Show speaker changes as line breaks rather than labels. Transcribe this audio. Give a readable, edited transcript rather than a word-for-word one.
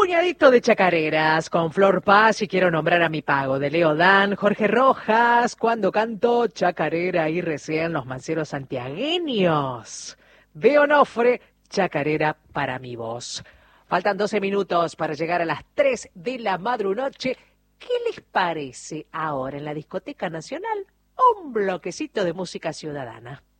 Puñadito de chacareras con Flor Paz y quiero nombrar a mi pago de Leo Dan, Jorge Rojas, cuando canto chacarera y recién los manceros santiagueños. De Onofre, chacarera para mi voz. Faltan 12 minutos para llegar a las 3 de la madrunoche. ¿Qué les parece ahora en la Discoteca Nacional un bloquecito de música ciudadana?